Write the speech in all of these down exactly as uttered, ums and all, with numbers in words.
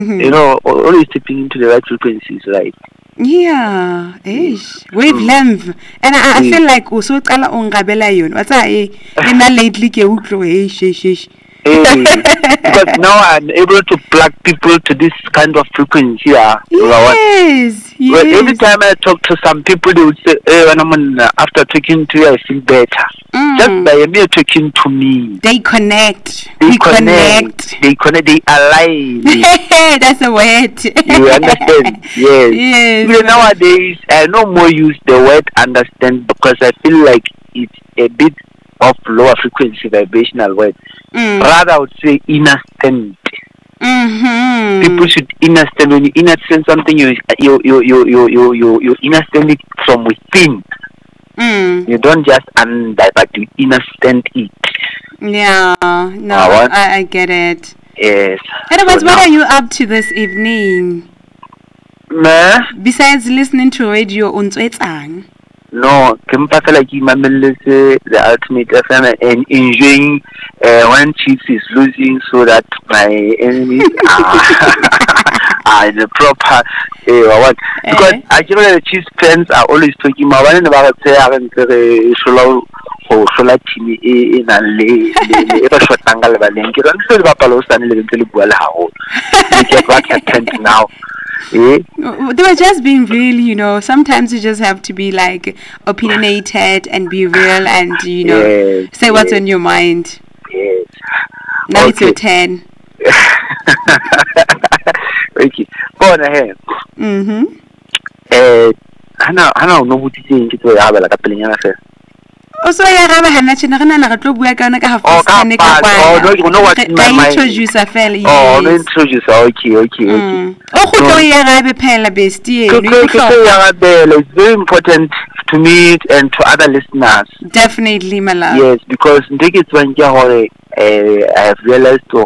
You know, al- always tapping into the right frequencies, right? Yeah, ish. Wavelength. And I, I feel like also qala ungabela yona. What's I ena lately ke utlo ish ish ish. Eh, because now I'm able to plug people to this kind of frequency. Yeah, you know what? Yes, Well, every yes. time I talk to some people, they would say, "Hey, when I'm on, uh, after talking to you, I feel better." Just Mm. by mere talking to me, They connect. they We connect, connect. they connect, they align. That's a word. You understand? Yes. Yes. You know, nowadays, I no more use the word understand because I feel like it's a bit of lower frequency vibrational word. Mm. Rather, I would say understand. Mm-hmm. People should understand. When you understand something, you you you you you you you, you understand it from within. Mm. You don't just under, but you understand it. Yeah. No, Ah, what? I, I get it. Yes. Anyways, So what now- are you up to this evening? Meh? Besides listening to radio on Twitter. No, ke mpa fela ke imamelletse the ultimate F M and enjoying uh, when Chiefs is losing so that my enemies are, are in the proper uh, what because Eh. I know the Chiefs fans are always talking about when about say I can say solo go hlola team e e nang le le- e ba shotang ka lebaleng ke rona se le bapala o sane le ntse le bua le haholo. Look at what happened now. Eh? They were just being real, you know. Sometimes you just have to be like opinionated and be real and, you know, Yes, say what's yes. on your mind. Yes. Now it's your Okay. turn. Okay. Bona he. Mm-hmm. Eh hana hana o no botsitseng ke tlo ya bala ka pelenyana fe. Also, ya raba hana tshena re nana re tlo bua ka yona ka half Oh, past ka ten pa- ka oh, no, you know what's in my Ka mind. introduce a fela, Oh, no yes. introduce. Okay, okay, okay. Mm. O go tlo ya rabe phela bestie Ke eno, e ke ke bohlokwa. ya bela. It's very important to me and to other listeners. Definitely, my love. Yes, because ndike tswang ke hore eh I have realized to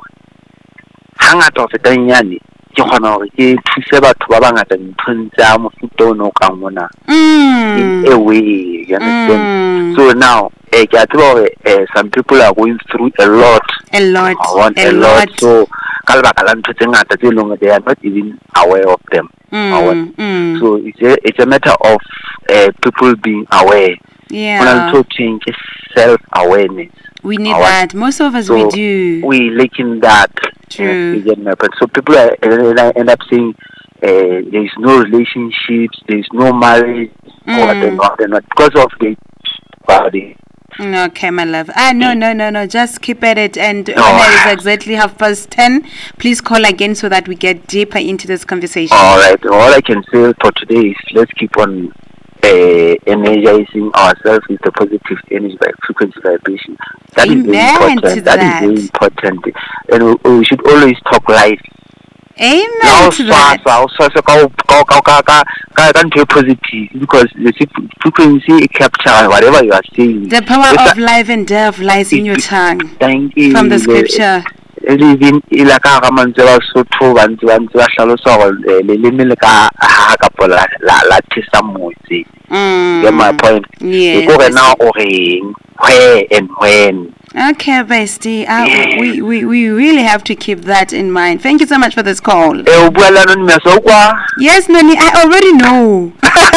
hangata ho feta nyane ke kgona hore ke thuse batho ba bangata dinthong tsa mofuta ono ka mona. In Mm. a way, you understand? Mm. So now, eh, ke a tseba hore, eh, some people are going through a lot. A lot. I want A a lot. lot. So, ka lebaka la ntho tse ngata tse leng hore they are not even aware of them. I want- Mm. Mm. So it's a it's a matter of uh, people being aware. When I'm Yeah. talking, it's self awareness. We need I want- that. Most of us So we do. we lacking that. True. Uh, you get my point. So people are, uh, end up saying uh, there is no relationships, there is no marriage, or Mm. they're not, they're not because of the body. Okay, my love. Ah, no, no, no, no. Just keep at it. And No. when it is exactly half past ten, please call again so that we get deeper into this conversation. All right. All I can say for today is let's keep on uh, energizing ourselves with the positive energy by frequency vibration. That is very Amen important. to That is that. very important. And we, we should always talk life. Amen Now, to that. so so so go go go go go go go positive because the frequency capture whatever you are saying. The power It's of life and death lies in your tongue. Thank you. From the scripture. Even ila ka ga mantse ba Sotho ba ntse ba ntse ba hlalosa gore leleme le ka ha ka pola la la tisa motse. Get my Mm. point. Yes. Go now bestie. o reng where and when. Okay, bestie. Uh, Yeah. we, we, we really have to keep that in mind. Thank you so much for this call. E o bua le anonymous o kwa. Yes, Nani, I already know.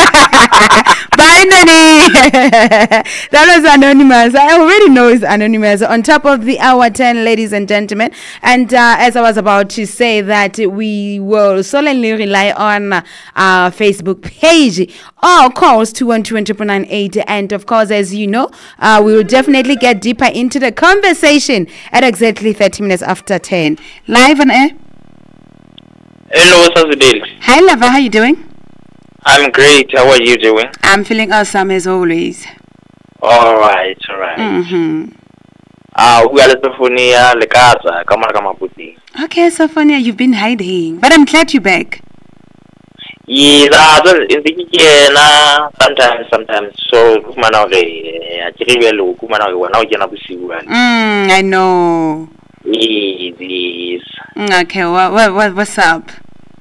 Bye, Nani. That was anonymous. I already know it's anonymous. On top of the hour ten, ladies and gentlemen. And uh, as I was about to say that we will solely rely on our Facebook page or calls two one two one nine nine eight. And of course, as you know, uh, we will definitely get deeper into the conversation at exactly thirty minutes after ten. Live on air. Hello, Sazudil. Hi, lover. How you doing? I'm great. How are you doing? I'm feeling awesome as always. All right, all right. Mm-hmm. Ah, we are the phone here. Le casa, come on, come on, puti. Okay, Sophia, you've been hiding, but I'm glad you're back. Yes, ah, so in the na sometimes, sometimes. So, kuma na ge, actually we lo kuma na ge wana o kena bosiu wana. Mm, I know. Yes, yes. Mm, okay, what, what, what, what's up?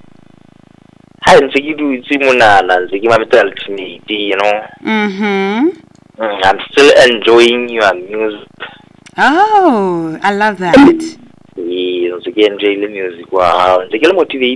Hai ntse ke dutse monana, ntse ke mametse ultimate, you know. Mm-hmm. Mm, I'm still enjoying your music. Oh, I love that. e ntse ke enjoy le music wa hao ntse ke le motivate